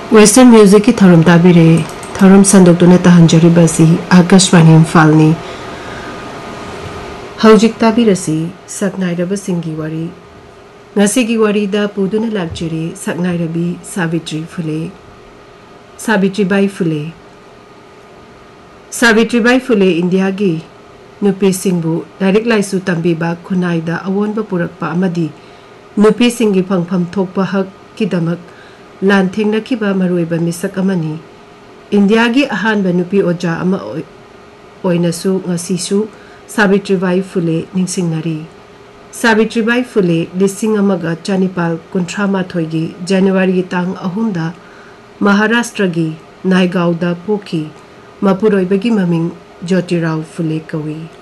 western music की थरम ताबिरे थरम संदोक्तुना तहंजरिबसी आकाशवाणी इम्फालनी हौजिक ताबिरसी सकनाइरब सिंगी वारी ngasi warida puduna lakjiri saknairabi Savitri Bai Phule India gi nupi singbu direct laisu tambiba khunaida awonba purakpa amadi nupi singi phangpham thokpa hak kidamak lan thengnakiba maruiba misak amani India gi ahanba nupi oja ama oinasu ngasisu Savitri Bai Phule ningsingnari Savitri Bai Phule lising amaga chanipal kuntramathoi gi January tang ahumda Maharashtra gi Naigaon da poki Mapuroibagi maming Jyotirao Phule kawi